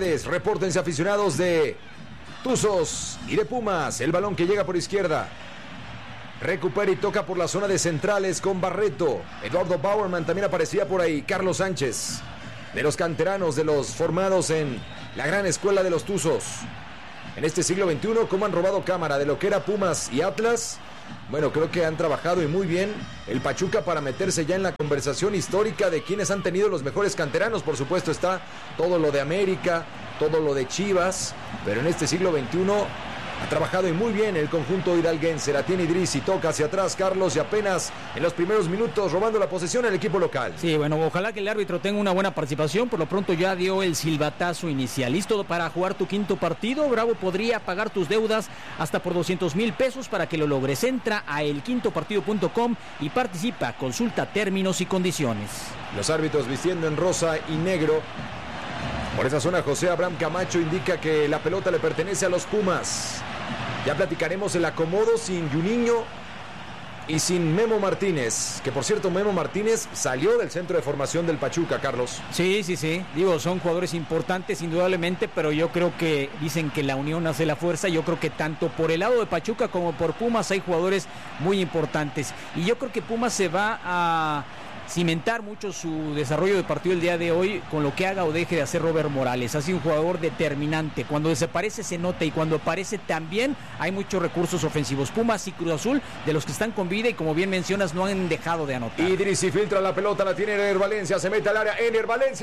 González. Repórtense, aficionados de Tuzos y de Pumas. El balón que llega por izquierda. Recupera y toca por la zona de centrales con Barreto. Eduardo Bauerman también aparecía por ahí. Carlos Sánchez, de los canteranos, de los formados en la gran escuela de los Tuzos. En este siglo XXI, ¿cómo han robado cámara de lo que era Pumas y Atlas? Bueno, creo que han trabajado y muy bien el Pachuca para meterse ya en la conversación histórica de quienes han tenido los mejores canteranos. Por supuesto está todo lo de América, todo lo de Chivas, pero en este siglo XXI ha trabajado y muy bien el conjunto hidalguense. La tiene Idrissi, toca hacia atrás Carlos y apenas en los primeros minutos robando la posesión el equipo local. Sí, bueno, ojalá que el árbitro tenga una buena participación. Por lo pronto ya dio el silbatazo inicial. ¿Listo para jugar tu quinto partido? Bravo podría pagar tus deudas hasta por 200,000 pesos para que lo logres. Entra a elquintopartido.com y participa. Consulta términos y condiciones. Los árbitros vistiendo en rosa y negro. Por esa zona, José Abraham Camacho indica que la pelota le pertenece a los Pumas. Ya platicaremos el acomodo sin Juninho y sin Memo Martínez, que por cierto Memo Martínez salió del centro de formación del Pachuca, Carlos. Sí, digo, son jugadores importantes indudablemente, pero yo creo que dicen que la unión hace la fuerza. Yo creo que tanto por el lado de Pachuca como por Pumas hay jugadores muy importantes, y yo creo que Pumas se va a cimentar mucho su desarrollo de partido el día de hoy con lo que haga o deje de hacer Robert Morales. Ha sido un jugador determinante. Cuando desaparece se nota, y cuando aparece también hay muchos recursos ofensivos. Pumas y Cruz Azul, de los que están con vida y como bien mencionas, no han dejado de anotar. Idrissi filtra la pelota, la tiene Ener Valencia, se mete al área. Ener Valencia,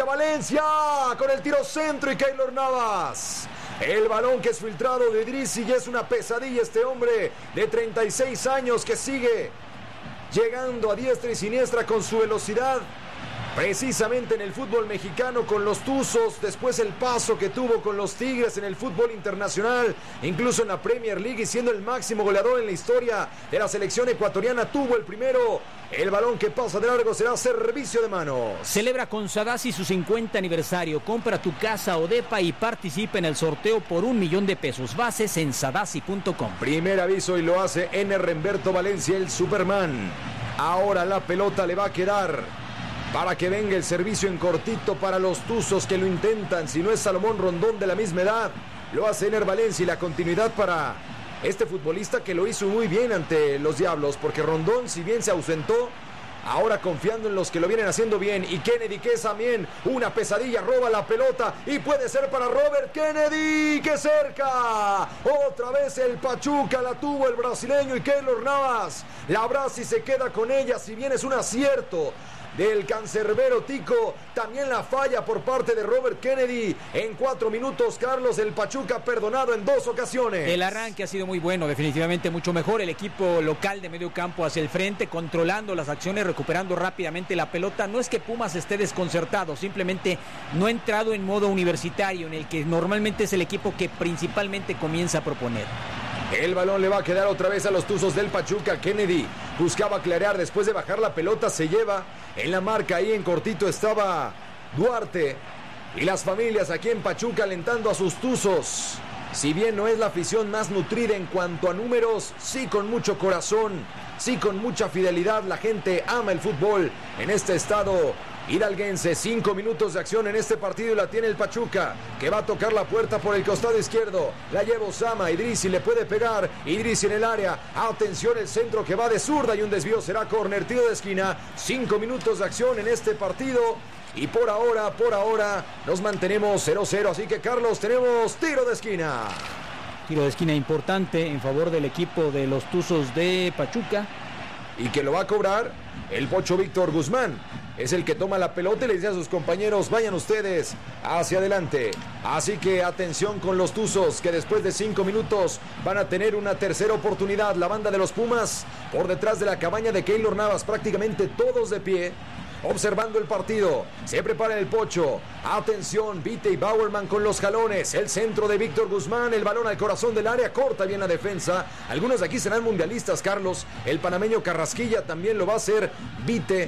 con el tiro centro y Keylor Navas. El balón que es filtrado de Idrissi, y es una pesadilla este hombre de 36 años que sigue llegando a diestra y siniestra con su velocidad, precisamente en el fútbol mexicano con los Tuzos, después el paso que tuvo con los Tigres en el fútbol internacional, incluso en la Premier League, y siendo el máximo goleador en la historia de la selección ecuatoriana, tuvo el primero. El balón que pasa de largo será servicio de manos. Celebra con Sadasi su 50 aniversario. Compra tu casa o depa y participa en el sorteo por 1,000,000 de pesos. Bases en sadasi.com. Primer aviso y lo hace Ener Remberto Valencia, el Superman. Ahora la pelota le va a quedar para que venga el servicio en cortito para los Tuzos que lo intentan. Si no es Salomón Rondón, de la misma edad, lo hace Ener Valencia, y la continuidad para este futbolista que lo hizo muy bien ante los Diablos, porque Rondón, si bien se ausentó, ahora confiando en los que lo vienen haciendo bien. Y Kennedy, que es también una pesadilla, roba la pelota y puede ser para Robert Kennedy, que cerca. Otra vez el Pachuca la tuvo el brasileño, y Keylor Navas la abraza y se queda con ella. Si bien es un acierto del cancerbero Tico, también la falla por parte de Robert Kennedy. En 4 minutos, Carlos, el Pachuca perdonado en 2 ocasiones. El arranque ha sido muy bueno, definitivamente mucho mejor. El equipo local de medio campo hacia el frente, controlando las acciones, recuperando rápidamente la pelota. No es que Pumas esté desconcertado, simplemente no ha entrado en modo universitario, en el que normalmente es el equipo que principalmente comienza a proponer. El balón le va a quedar otra vez a los Tuzos del Pachuca. Kennedy buscaba clarear, después de bajar la pelota se lleva en la marca. Ahí en cortito estaba Duarte y las familias aquí en Pachuca alentando a sus Tuzos. Si bien no es la afición más nutrida en cuanto a números, sí con mucho corazón, sí con mucha fidelidad. La gente ama el fútbol en este estado hidalguense. 5 minutos de acción en este partido y la tiene el Pachuca, que va a tocar la puerta por el costado izquierdo. La lleva Osama, Idrissi le puede pegar, Idrissi en el área. Atención, el centro que va de zurda y un desvío será córner, tiro de esquina. 5 minutos de acción en este partido y por ahora nos mantenemos 0-0, así que Carlos, tenemos tiro de esquina. Tiro de esquina importante en favor del equipo de los Tuzos de Pachuca. Y que lo va a cobrar el Pocho Víctor Guzmán. Es el que toma la pelota y le dice a sus compañeros: vayan ustedes hacia adelante. Así que atención con los Tuzos, que después de 5 minutos van a tener una tercera oportunidad. La banda de los Pumas por detrás de la cabaña de Keylor Navas, prácticamente todos de pie, observando el partido. Se prepara el Pocho. Atención, Vite y Bauerman con los jalones. El centro de Víctor Guzmán, el balón al corazón del área, corta bien la defensa. Algunos de aquí serán mundialistas, Carlos. El panameño Carrasquilla también lo va a hacer. Vite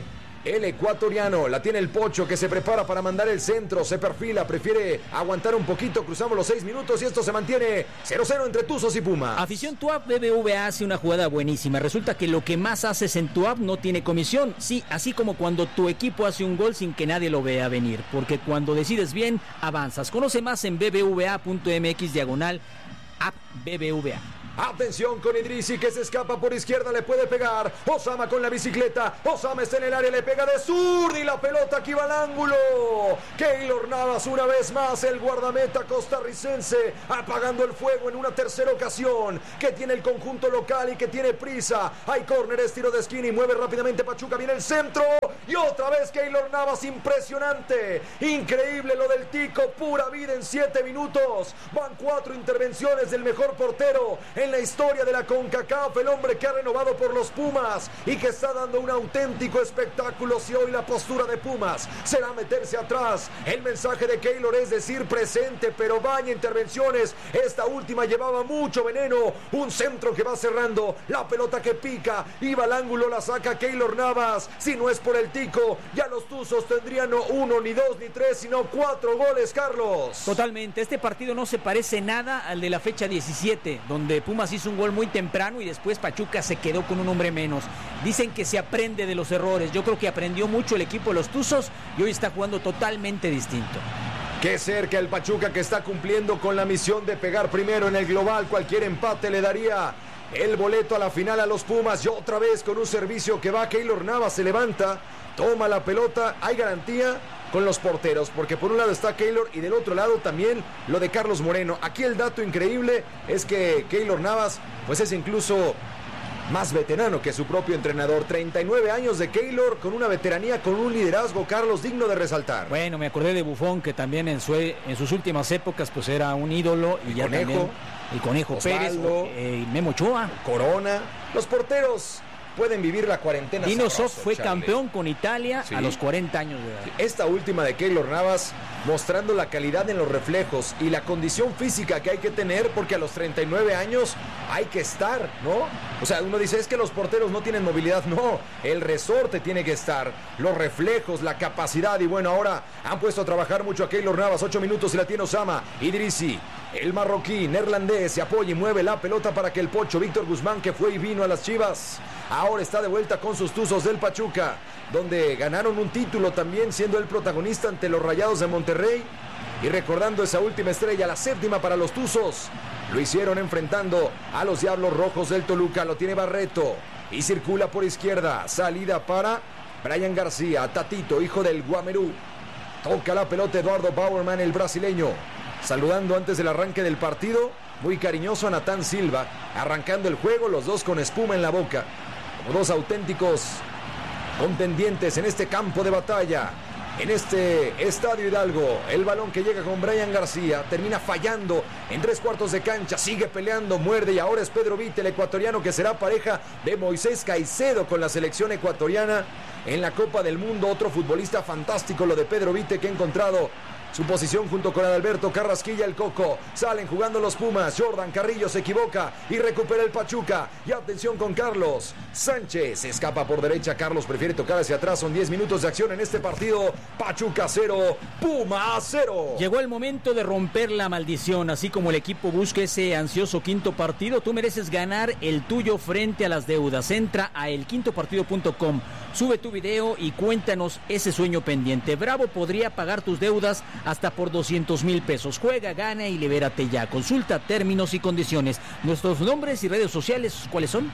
El ecuatoriano, la tiene el Pocho que se prepara para mandar el centro, se perfila, prefiere aguantar un poquito, cruzamos los 6 minutos y esto se mantiene 0-0 entre Tuzos y Pumas. Afición TUAP, BBVA hace una jugada buenísima, resulta que lo que más haces en TUAP no tiene comisión, sí, así como cuando tu equipo hace un gol sin que nadie lo vea venir, porque cuando decides bien, avanzas. Conoce más en bbva.mx/app BBVA. Atención con Idrissi que se escapa por izquierda, le puede pegar. Osama con la bicicleta. Osama está en el área, le pega de zurda y la pelota aquí va al ángulo. Keylor Navas una vez más, el guardameta costarricense, apagando el fuego en una tercera ocasión que tiene el conjunto local y que tiene prisa. Hay córner, es tiro de esquina y mueve rápidamente Pachuca. Viene el centro y otra vez Keylor Navas, impresionante. Increíble lo del Tico, pura vida en 7 minutos. Van 4 intervenciones del mejor portero en la historia de la CONCACAF, el hombre que ha renovado por los Pumas y que está dando un auténtico espectáculo. Si hoy la postura de Pumas será meterse atrás, el mensaje de Keylor es decir presente, pero vaya intervenciones. Esta última llevaba mucho veneno, un centro que va cerrando, la pelota que pica, iba al ángulo, la saca Keylor Navas. Si no es por el Tico, ya los Tuzos tendrían no 1, ni 2, ni 3, sino 4 goles, Carlos. Totalmente, este partido no se parece nada al de la fecha 17, donde Pumas hizo un gol muy temprano y después Pachuca se quedó con un hombre menos. Dicen que se aprende de los errores. Yo creo que aprendió mucho el equipo de los Tuzos y hoy está jugando totalmente distinto. Qué cerca el Pachuca, que está cumpliendo con la misión de pegar primero en el global. Cualquier empate le daría el boleto a la final a los Pumas. Y otra vez con un servicio que va, Keylor Navas se levanta, toma la pelota, hay garantía con los porteros, porque por un lado está Keylor y del otro lado también lo de Carlos Moreno. Aquí el dato increíble es que Keylor Navas pues es incluso más veterano que su propio entrenador. 39 años de Keylor, con una veteranía, con un liderazgo, Carlos, digno de resaltar. Bueno, me acordé de Buffon, que también en sus últimas épocas pues era un ídolo. Y ya Conejo, también el Conejo Osvaldo, Pérez, Memo Ochoa, Corona. Los porteros pueden vivir la cuarentena. Dino Sof sabroso, fue Charlie. campeón con Italia a los 40 años de edad. Esta última de Keylor Navas, mostrando la calidad en los reflejos y la condición física que hay que tener, porque a los 39 años hay que estar, ¿no? O sea, uno dice, es que los porteros no tienen movilidad. No, el resorte tiene que estar, los reflejos, la capacidad. Y bueno, ahora han puesto a trabajar mucho a Keylor Navas. 8 minutos y la tiene Osama. Idrissi, el marroquí, neerlandés, se apoya y mueve la pelota para que el Pocho Víctor Guzmán, que fue y vino a las Chivas, ahora está de vuelta con sus Tuzos del Pachuca, donde ganaron un título también, siendo el protagonista ante los Rayados de Monterrey. Y recordando esa última estrella, la 7ª para los Tuzos, lo hicieron enfrentando a los Diablos Rojos del Toluca. Lo tiene Barreto y circula por izquierda, salida para Brian García, Tatito, hijo del Guamerú. Toca la pelota Eduardo Bauerman, el brasileño, saludando antes del arranque del partido, muy cariñoso a Natán Silva, arrancando el juego, los dos con espuma en la boca, como dos auténticos contendientes en este campo de batalla, en este Estadio Hidalgo. El balón que llega con Brian García termina fallando en 3/4 de cancha, sigue peleando, muerde, y ahora es Pedro Vite, el ecuatoriano, que será pareja de Moisés Caicedo con la selección ecuatoriana en la Copa del Mundo. Otro futbolista fantástico lo de Pedro Vite, que ha encontrado su posición junto con Adalberto Carrasquilla, el Coco. Salen jugando los Pumas. Jordan Carrillo se equivoca y recupera el Pachuca. Y atención con Carlos Sánchez. Se escapa por derecha. Carlos prefiere tocar hacia atrás. Son 10 minutos de acción en este partido. Pachuca 0, Puma 0. Llegó el momento de romper la maldición. Así como el equipo busca ese ansioso quinto partido, tú mereces ganar el tuyo frente a las deudas. Entra a elquintopartido.com. Sube tu video y cuéntanos ese sueño pendiente. Bravo podría pagar tus deudas hasta por 200,000 pesos. Juega, gana y libérate ya. Consulta términos y condiciones. Nuestros nombres y redes sociales, ¿cuáles son?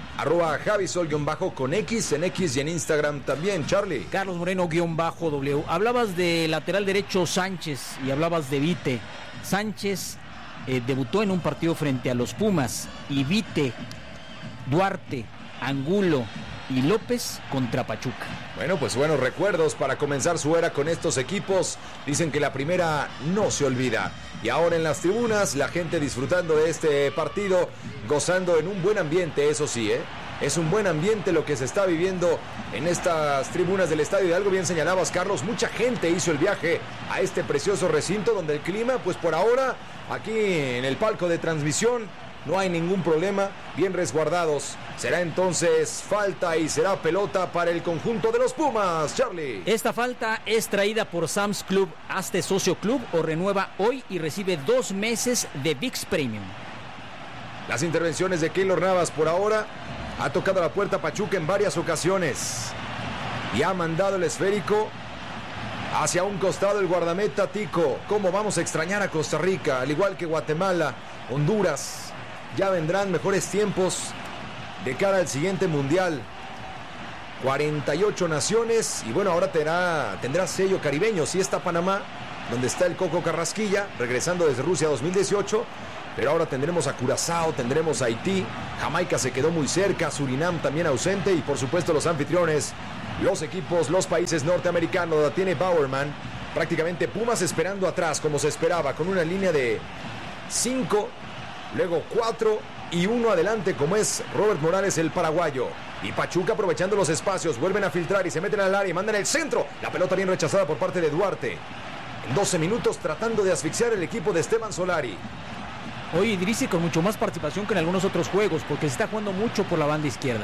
@Javisol_ con X en X y en Instagram también, Charlie. Carlos Moreno_ Hablabas de lateral derecho Sánchez y hablabas de Vite. Sánchez debutó en un partido frente a los Pumas, y Vite, Duarte, Angulo y López contra Pachuca. Bueno, pues buenos recuerdos para comenzar su era con estos equipos. Dicen que la primera no se olvida. Y ahora en las tribunas, la gente disfrutando de este partido, gozando en un buen ambiente, eso sí, es un buen ambiente lo que se está viviendo en estas tribunas del Estadio Hidalgo. Bien señalabas, Carlos, mucha gente hizo el viaje a este precioso recinto, donde el clima, pues por ahora, aquí en el palco de transmisión, no hay ningún problema, bien resguardados. Será entonces falta y será pelota para el conjunto de los Pumas, Charlie. Esta falta es traída por Sam's Club. Hazte socio club o renueva hoy y recibe 2 meses de ViX Premium. Las intervenciones de Keylor Navas por ahora ha tocado la puerta Pachuca en varias ocasiones y ha mandado el esférico hacia un costado el guardameta Tico. ¿Cómo vamos a extrañar a Costa Rica? Al igual que Guatemala, Honduras. Ya vendrán mejores tiempos de cara al siguiente mundial. 48 naciones y bueno, ahora tendrá sello caribeño. Sí está Panamá, donde está el Coco Carrasquilla, regresando desde Rusia 2018. Pero ahora tendremos a Curazao, tendremos a Haití, Jamaica se quedó muy cerca, Surinam también ausente y por supuesto los anfitriones, los equipos, los países norteamericanos. La tiene Bowerman, prácticamente Pumas esperando atrás como se esperaba, con una línea de 5, luego 4 y 1 adelante como es Robert Morales el paraguayo. Y Pachuca aprovechando los espacios, vuelven a filtrar y se meten al área y mandan el centro. La pelota bien rechazada por parte de Duarte. En 12 minutos tratando de asfixiar el equipo de Esteban Solari. Hoy Idrissi con mucho más participación que en algunos otros juegos, porque se está jugando mucho por la banda izquierda.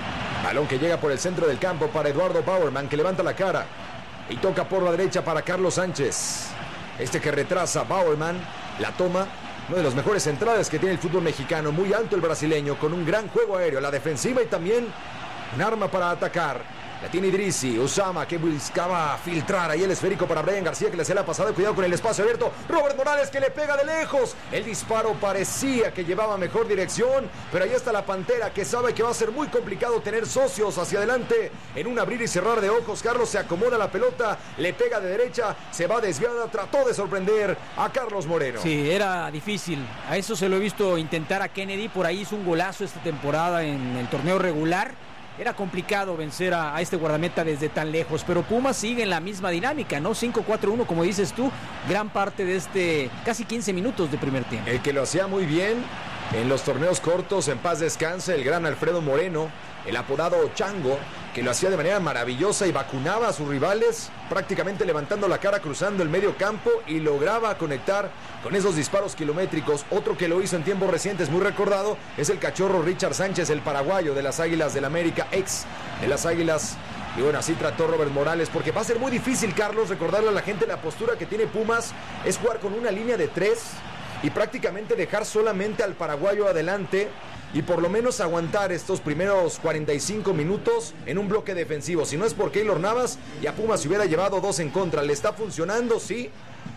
Balón que llega por el centro del campo para Eduardo Bowerman, que levanta la cara y toca por la derecha para Carlos Sánchez. Este que retrasa Bowerman, la toma. Una de las mejores entradas que tiene el fútbol mexicano, muy alto el brasileño, con un gran juego aéreo, la defensiva y también un arma para atacar. La tiene Idrissi, Usama que buscaba filtrar ahí el esférico para Brian García que le hacía la pasada, cuidado con el espacio abierto, Robert Morales que le pega de lejos, el disparo parecía que llevaba mejor dirección, pero ahí está la Pantera que sabe que va a ser muy complicado tener socios hacia adelante, en un abrir y cerrar de ojos. Carlos se acomoda la pelota, le pega de derecha, se va desviada, trató de sorprender a Carlos Moreno. Sí, era difícil, a eso se lo he visto intentar a Kennedy, por ahí hizo un golazo esta temporada en el torneo regular. Era complicado vencer a este guardameta desde tan lejos, pero Pumas sigue en la misma dinámica, ¿no? 5-4-1, como dices tú, gran parte de casi 15 minutos de primer tiempo. El que lo hacía muy bien en los torneos cortos, en paz descanse, el gran Alfredo Moreno, el apodado Chango, que lo hacía de manera maravillosa y vacunaba a sus rivales, prácticamente levantando la cara, cruzando el medio campo y lograba conectar con esos disparos kilométricos. Otro que lo hizo en tiempos recientes, muy recordado, es el cachorro Richard Sánchez, el paraguayo de las Águilas del América, ex de las Águilas. Y bueno, así trató Robert Morales, porque va a ser muy difícil, Carlos, recordarle a la gente la postura que tiene Pumas, es jugar con una línea de 3 y prácticamente dejar solamente al paraguayo adelante y por lo menos aguantar estos primeros 45 minutos en un bloque defensivo. Si no es por Keylor Navas, ya Pumas se hubiera llevado 2 en contra. Le está funcionando, sí,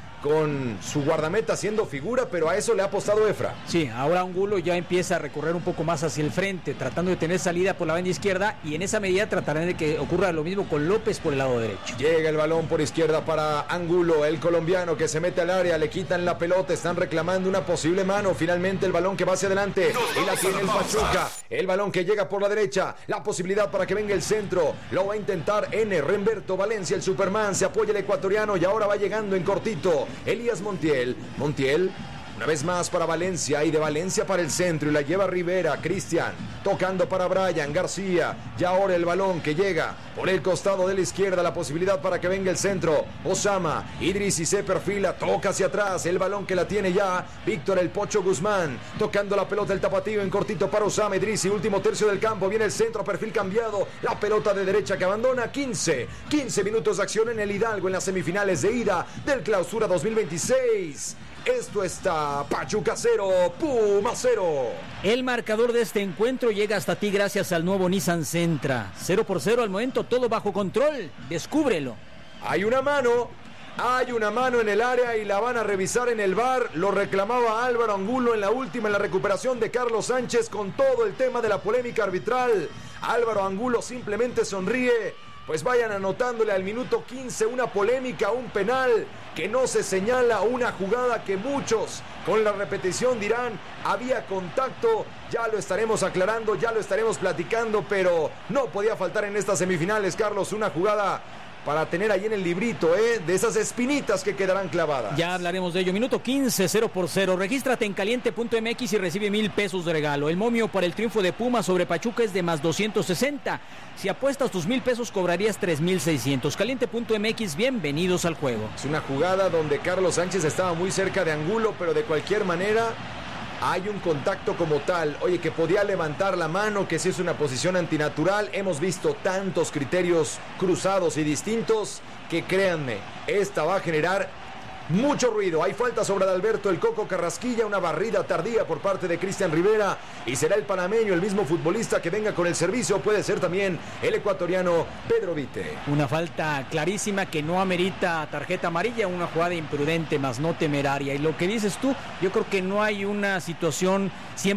con su guardameta haciendo figura, pero a eso le ha apostado Efra. Sí, ahora Angulo ya empieza a recorrer un poco más hacia el frente, tratando de tener salida por la banda izquierda, y en esa medida tratarán de que ocurra lo mismo con López por el lado derecho. Llega el balón por izquierda para Angulo, el colombiano que se mete al área, le quitan la pelota, están reclamando una posible mano. Finalmente el balón que va hacia adelante y la tiene el Pachuca. El balón que llega por la derecha, la posibilidad para que venga el centro, lo va a intentar Remberto Valencia, el Superman, se apoya el ecuatoriano y ahora va llegando en cortito Elías Montiel, una vez más para Valencia y de Valencia para el centro y la lleva Rivera, Cristian, tocando para Brian García, y ahora el balón que llega por el costado de la izquierda, la posibilidad para que venga el centro, Osama, Idrissi se perfila, toca hacia atrás, el balón que la tiene ya Víctor el Pocho Guzmán, tocando la pelota el tapatío en cortito para Osama, Idrissi, último tercio del campo, viene el centro a perfil cambiado, la pelota de derecha que abandona, 15 minutos de acción en el Hidalgo en las semifinales de ida del Clausura 2026. Esto está Pachuca 0, Puma 0. El marcador de este encuentro llega hasta ti gracias al nuevo Nissan Sentra. 0-0 al momento, todo bajo control. Descúbrelo. Hay una mano en el área y la van a revisar en el VAR. Lo reclamaba Álvaro Angulo en la recuperación de Carlos Sánchez con todo el tema de la polémica arbitral. Álvaro Angulo simplemente sonríe. Pues vayan anotándole al minuto 15 una polémica, un penal que no se señala, una jugada que muchos con la repetición dirán había contacto. Ya lo estaremos aclarando, ya lo estaremos platicando, pero no podía faltar en estas semifinales, Carlos, una jugada para tener ahí en el librito, de esas espinitas que quedarán clavadas. Ya hablaremos de ello. Minuto 15, 0-0. Regístrate en caliente.mx y recibe 1,000 pesos de regalo. El momio para el triunfo de Pumas sobre Pachuca es de más 260. Si apuestas tus 1,000 pesos, cobrarías 3,600. Caliente.mx, bienvenidos al juego. Es una jugada donde Carlos Sánchez estaba muy cerca de Angulo, pero de cualquier manera hay un contacto como tal. Oye, que podía levantar la mano, que si es una posición antinatural. Hemos visto tantos criterios cruzados y distintos que créanme, esta va a generar mucho ruido. Hay falta sobre Adalberto el Coco Carrasquilla, una barrida tardía por parte de Cristian Rivera, y será el panameño, el mismo futbolista que venga con el servicio. Puede ser también el ecuatoriano Pedro Vite. Una falta clarísima que no amerita tarjeta amarilla, una jugada imprudente más no temeraria. Y lo que dices tú, yo creo que no hay una situación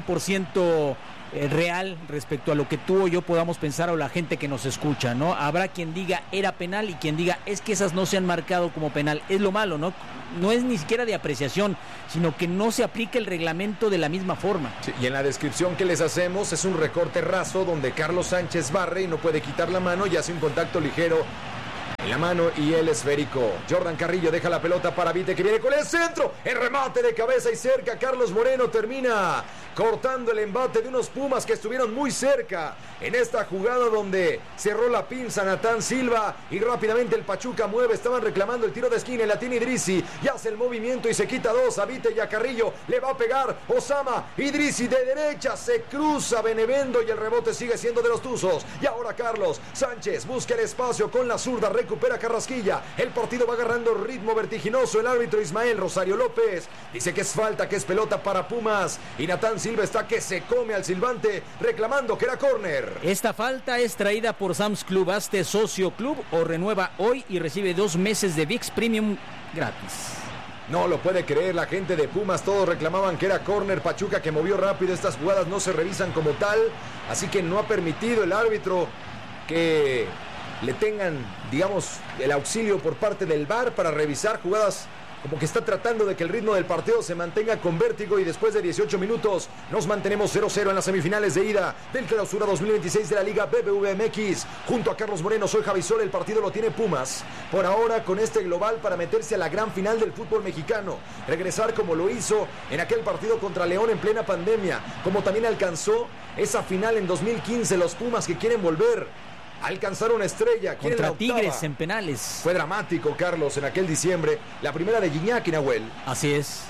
100% real respecto a lo que tú o yo podamos pensar, o la gente que nos escucha, ¿no? Habrá quien diga era penal y quien diga es que esas no se han marcado como penal. Es lo malo, ¿no? No es ni siquiera de apreciación, sino que no se aplica el reglamento de la misma forma. Sí, y en la descripción que les hacemos es un recorte raso donde Carlos Sánchez barre y no puede quitar la mano y hace un contacto ligero en la mano y el esférico. Jordan Carrillo deja la pelota para Vite, que viene con el centro, el remate de cabeza y cerca. Carlos Moreno termina cortando el embate de unos Pumas que estuvieron muy cerca en esta jugada donde cerró la pinza Natán Silva y rápidamente el Pachuca mueve. Estaban reclamando el tiro de esquina y la tiene Idrissi y hace el movimiento y se quita dos. A Vite y a Carrillo le va a pegar Osama. Idrissi de derecha, se cruza Benevendo y el rebote sigue siendo de los Tuzos. Y ahora Carlos Sánchez busca el espacio con la zurda, recupera Carrasquilla. El partido va agarrando ritmo vertiginoso. El árbitro Ismael Rosario López dice que es falta, que es pelota para Pumas, y Natán Silva está que se come al silbante reclamando que era córner. Esta falta es traída por Sam's Club. Hazte socio club o renueva hoy y recibe 2 meses de ViX Premium gratis. No lo puede creer la gente de Pumas, todos reclamaban que era córner. Pachuca, que movió rápido, estas jugadas no se revisan como tal, así que no ha permitido el árbitro que le tengan, digamos, el auxilio por parte del VAR para revisar jugadas. Como que está tratando de que el ritmo del partido se mantenga con vértigo, y después de 18 minutos nos mantenemos 0-0 en las semifinales de ida del Clausura 2026 de la Liga BBVA MX. Junto a Carlos Moreno, soy Javi Sol. El partido lo tiene Pumas por ahora con este global para meterse a la gran final del fútbol mexicano. Regresar como lo hizo en aquel partido contra León en plena pandemia, como también alcanzó esa final en 2015 los Pumas, que quieren volver alcanzar una estrella contra Tigres en penales. Fue dramático, Carlos, en aquel diciembre, la primera de Gignac y Nahuel. Así es.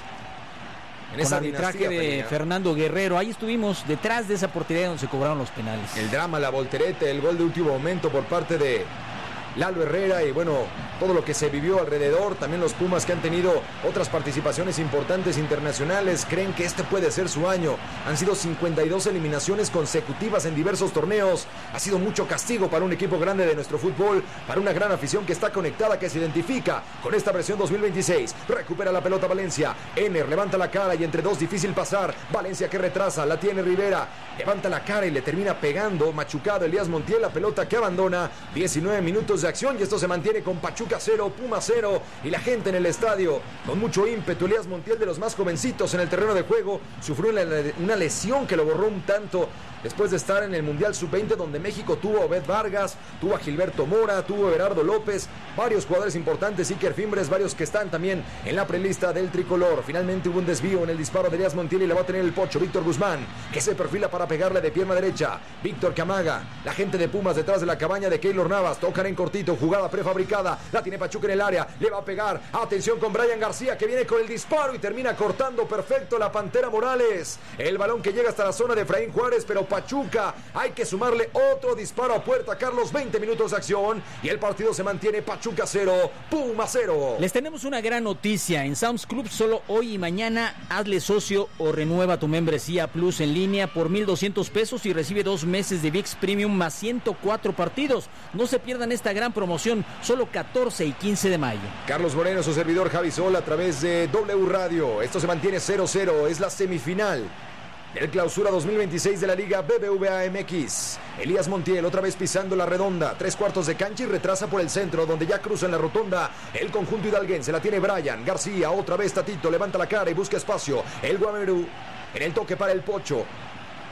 En con esa arbitraje de Fernando Guerrero. Ahí estuvimos detrás de esa portería donde se cobraron los penales. El drama, la voltereta, el gol de último momento por parte de Lalo Herrera, y bueno, todo lo que se vivió alrededor. También los Pumas, que han tenido otras participaciones importantes internacionales, creen que este puede ser su año. Han sido 52 eliminaciones consecutivas en diversos torneos. Ha sido mucho castigo para un equipo grande de nuestro fútbol, para una gran afición que está conectada, que se identifica con esta versión 2026. Recupera la pelota Valencia. Ener levanta la cara y entre dos difícil pasar. Valencia, que retrasa, la tiene Rivera. Levanta la cara y le termina pegando, machucado Elías Montiel. La pelota que abandona. 19 minutos de acción y esto se mantiene con Pachuca 0, Puma 0, y la gente en el estadio con mucho ímpetu. Elías Montiel, de los más jovencitos en el terreno de juego, sufrió una lesión que lo borró un tanto después de estar en el Mundial Sub-20, donde México tuvo a Obed Vargas, tuvo a Gilberto Mora, tuvo a Gerardo López, varios jugadores importantes, Iker Fimbres, varios que están también en la prelista del tricolor. Finalmente hubo un desvío en el disparo de Elías Montiel y la va a tener el Pocho Víctor Guzmán, que se perfila para pegarle de pierna derecha. Víctor Camaga, la gente de Pumas detrás de la cabaña de Keylor Navas, tocan en cortito, jugada prefabricada, la tiene Pachuca en el área, le va a pegar, atención con Brian García, que viene con el disparo y termina cortando perfecto la Pantera Morales. El balón que llega hasta la zona de Efraín Juárez, pero Pachuca, hay que sumarle otro disparo a puerta, Carlos. 20 minutos de acción y el partido se mantiene. Pachuca 0, Puma 0. Les tenemos una gran noticia. En Sam's Club, solo hoy y mañana, hazle socio o renueva tu membresía Plus en línea por 1,200 pesos y recibe 2 meses de ViX Premium más 104 partidos. No se pierdan esta gran promoción, solo 14 y 15 de mayo. Carlos Moreno, su servidor Javi Sol, a través de W Radio. Esto se mantiene 0-0, es la semifinal del Clausura 2026 de la Liga BBVA MX. Elías Montiel otra vez pisando la redonda, 3/4 de cancha y retrasa por el centro, donde ya cruza en la rotonda el conjunto hidalguense. La tiene Brian García, otra vez Tatito, levanta la cara y busca espacio. El Guamerú en el toque para el Pocho.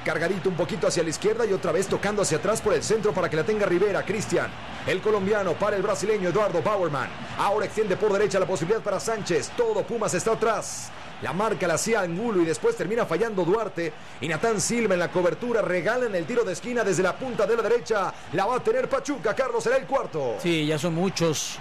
cargadito un poquito hacia la izquierda y otra vez tocando hacia atrás por el centro para que la tenga Rivera. Cristian, el colombiano para el brasileño Eduardo Bauerman. Ahora extiende por derecha la posibilidad para Sánchez. Todo Pumas está atrás. La marca la hacía Angulo y después termina fallando Duarte. Y Natán Silva en la cobertura regalan el tiro de esquina desde la punta de la derecha. La va a tener Pachuca. Carlos, será el cuarto. Sí, ya son muchas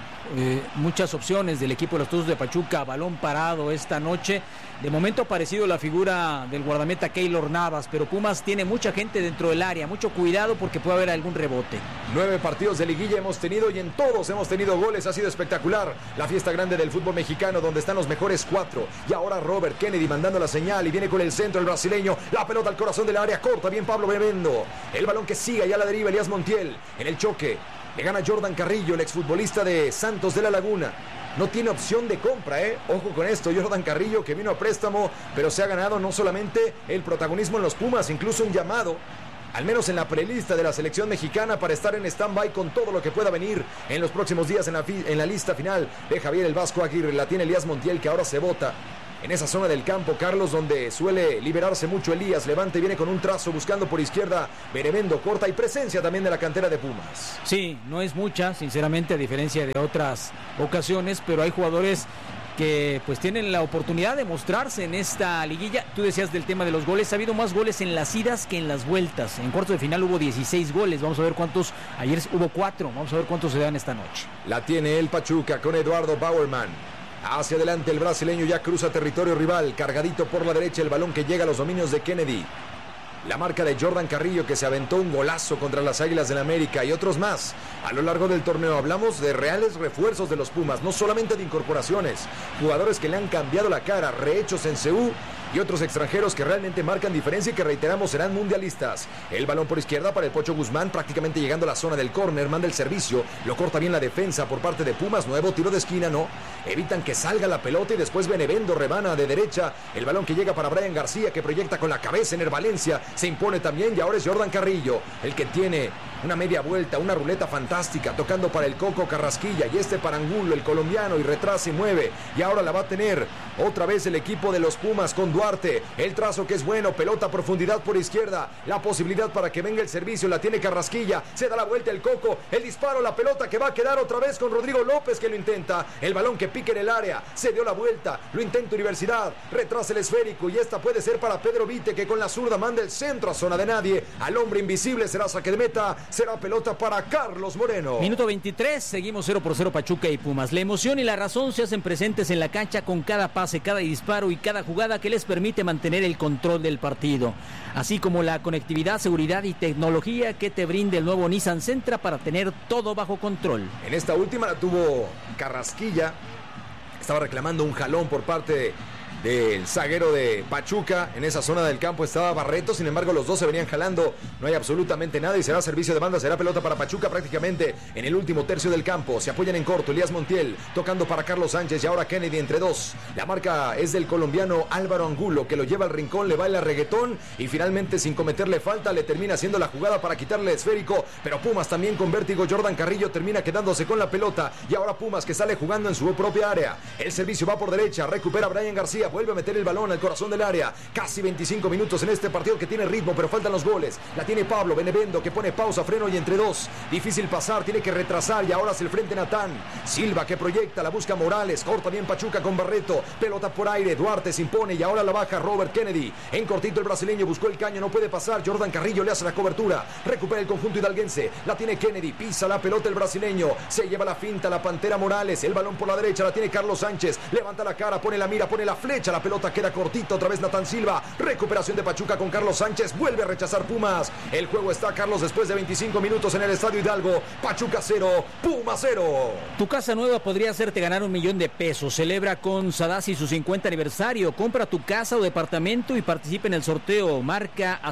opciones del equipo de los Tuzos de Pachuca. Balón parado esta noche. De momento ha aparecido la figura del guardameta Keylor Navas, pero Pumas tiene mucha gente dentro del área. Mucho cuidado porque puede haber algún rebote. 9 partidos de liguilla hemos tenido y en todos hemos tenido goles. Ha sido espectacular la fiesta grande del fútbol mexicano donde están los mejores 4. Y ahora Robert Kennedy mandando la señal y viene con el centro el brasileño. La pelota al corazón del área, corta bien Pablo Benevendo. El balón que sigue allá a la deriva Elías Montiel. En el choque le gana Jordan Carrillo, el exfutbolista de Santos de la Laguna. No tiene opción de compra, Ojo con esto, Jordan Carrillo que vino a préstamo, pero se ha ganado no solamente el protagonismo en los Pumas, incluso un llamado, al menos en la prelista de la selección mexicana, para estar en stand-by con todo lo que pueda venir en los próximos días en la lista final de Javier el Vasco Aguirre. La tiene Elías Montiel, que ahora se bota en esa zona del campo, Carlos, donde suele liberarse mucho Elías. Levante, viene con un trazo buscando por izquierda. Benevendo corta y presencia también de la cantera de Pumas. Sí, no es mucha, sinceramente, a diferencia de otras ocasiones, pero hay jugadores que pues tienen la oportunidad de mostrarse en esta liguilla. Tú decías del tema de los goles, ha habido más goles en las idas que en las vueltas. En cuartos de final hubo 16 goles, vamos a ver cuántos, ayer hubo 4, vamos a ver cuántos se dan esta noche. La tiene el Pachuca con Eduardo Bauerman. Hacia adelante el brasileño ya cruza territorio rival, cargadito por la derecha el balón que llega a los dominios de Kennedy. La marca de Jordan Carrillo, que se aventó un golazo contra las Águilas del América y otros más. A lo largo del torneo hablamos de reales refuerzos de los Pumas, no solamente de incorporaciones. Jugadores que le han cambiado la cara, rehechos en CU y otros extranjeros que realmente marcan diferencia y que, reiteramos, serán mundialistas. El balón por izquierda para el Pocho Guzmán, prácticamente llegando a la zona del córner, manda el servicio, lo corta bien la defensa por parte de Pumas. Nuevo tiro de esquina, no, evitan que salga la pelota y después Benevendo rebana de derecha. El balón que llega para Brian García, que proyecta con la cabeza en el Valencia, se impone también y ahora es Jordan Carrillo el que tiene una media vuelta, una ruleta fantástica, tocando para el Coco Carrasquilla y este para Angulo, el colombiano, y retrasa y mueve, y ahora la va a tener otra vez el equipo de los Pumas con Duarte. El trazo que es bueno, pelota a profundidad por izquierda, la posibilidad para que venga el servicio, la tiene Carrasquilla, se da la vuelta el Coco, el disparo, la pelota que va a quedar otra vez con Rodrigo López, que lo intenta, el balón que pique en el área, se dio la vuelta, lo intenta Universidad, retrasa el esférico y esta puede ser para Pedro Vite, que con la zurda manda el centro a zona de nadie, al hombre invisible, será saque de meta, será pelota para Carlos Moreno. Minuto 23, seguimos 0-0 Pachuca y Pumas. La emoción y la razón se hacen presentes en la cancha con cada pase, cada disparo y cada jugada que les permite mantener el control del partido, así como la conectividad, seguridad y tecnología que te brinda el nuevo Nissan Sentra para tener todo bajo control. En esta última la tuvo Carrasquilla, estaba reclamando un jalón por parte del zaguero de Pachuca. En esa zona del campo estaba Barreto, sin embargo los dos se venían jalando, no hay absolutamente nada y será servicio de banda, será pelota para Pachuca prácticamente en el último tercio del campo. Se apoyan en corto, Elías Montiel tocando para Carlos Sánchez y ahora Kennedy entre dos. La marca es del colombiano Álvaro Angulo, que lo lleva al rincón, le baila reggaetón y finalmente, sin cometerle falta, le termina haciendo la jugada para quitarle el esférico, pero Pumas también con vértigo. Jordan Carrillo termina quedándose con la pelota y ahora Pumas, que sale jugando en su propia área. El servicio va por derecha, recupera Brian García, vuelve a meter el balón al corazón del área. Casi 25 minutos en este partido que tiene ritmo, pero faltan los goles. La tiene Pablo Benevendo, que pone pausa, freno y entre dos. Difícil pasar, tiene que retrasar y ahora hacia el frente Natán Silva, que proyecta, la busca Morales, corta bien Pachuca con Barreto, pelota por aire, Duarte se impone y ahora la baja Robert Kennedy. En cortito el brasileño buscó el caño, no puede pasar. Jordan Carrillo le hace la cobertura, recupera el conjunto hidalguense, la tiene Kennedy, pisa la pelota el brasileño, se lleva la finta la Pantera Morales, el balón por la derecha, la tiene Carlos Sánchez, levanta la cara, pone la mira, pone la flecha, la pelota queda cortita, otra vez Natán Silva, recuperación de Pachuca con Carlos Sánchez, vuelve a rechazar Pumas. El juego está, Carlos, después de 25 minutos en el Estadio Hidalgo. Pachuca 0, Pumas 0. Tu casa nueva podría hacerte ganar $1,000,000. Celebra con Sadasi su 50 aniversario. Compra tu casa o departamento y participa en el sorteo. Marca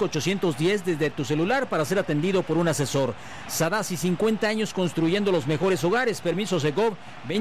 *810 desde tu celular para ser atendido por un asesor. Sadasi, 50 años construyendo los mejores hogares. Permiso Segov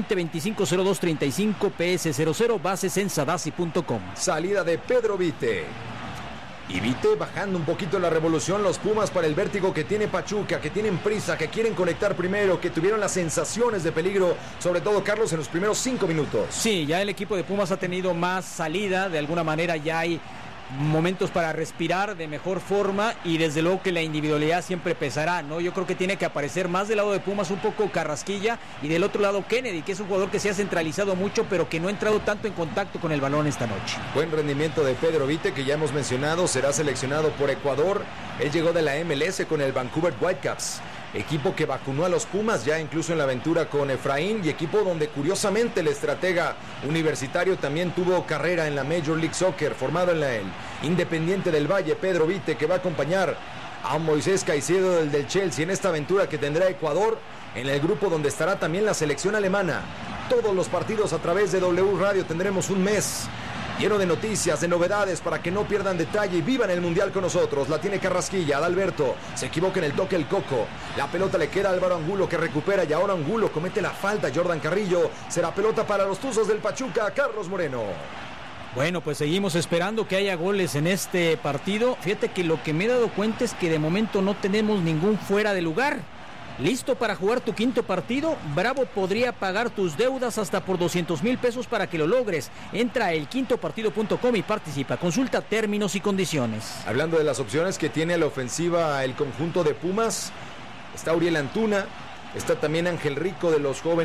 2025-0235 PS00. Bases en sadasi.com. Salida de Pedro Vite. Y Vite bajando un poquito la revolución. Los Pumas, para el vértigo que tiene Pachuca, que tienen prisa, que quieren conectar primero, que tuvieron las sensaciones de peligro, sobre todo Carlos, en los primeros 5 minutos. Sí, ya el equipo de Pumas ha tenido más salida, de alguna manera ya hay momentos para respirar de mejor forma y desde luego que la individualidad siempre pesará, ¿no? Yo creo que tiene que aparecer más del lado de Pumas un poco Carrasquilla y del otro lado Kennedy, que es un jugador que se ha centralizado mucho pero que no ha entrado tanto en contacto con el balón esta noche. Buen rendimiento de Pedro Vite, que ya hemos mencionado, será seleccionado por Ecuador. Él llegó de la MLS con el Vancouver Whitecaps, equipo que vacunó a los Pumas ya incluso en la aventura con Efraín, y equipo donde curiosamente el estratega universitario también tuvo carrera en la Major League Soccer, formado en el Independiente del Valle. Pedro Vite, que va a acompañar a Moisés Caicedo del Chelsea en esta aventura que tendrá Ecuador, en el grupo donde estará también la selección alemana. Todos los partidos a través de W Radio. Tendremos un mes lleno de noticias, de novedades, para que no pierdan detalle y vivan el Mundial con nosotros. La tiene Carrasquilla, Adalberto, se equivoca en el toque el Coco. La pelota le queda a Álvaro Angulo, que recupera, y ahora Angulo comete la falta. Jordan Carrillo, será pelota para los Tuzos del Pachuca. Carlos Moreno. Bueno, pues seguimos esperando que haya goles en este partido. Fíjate que lo que me he dado cuenta es que de momento no tenemos ningún fuera de lugar. ¿Listo para jugar tu quinto partido? Bravo podría pagar tus deudas hasta por 200,000 pesos para que lo logres. Entra a elquintopartido.com y participa. Consulta términos y condiciones. Hablando de las opciones que tiene a la ofensiva el conjunto de Pumas, está Uriel Antuna, está también Ángel Rico de los jóvenes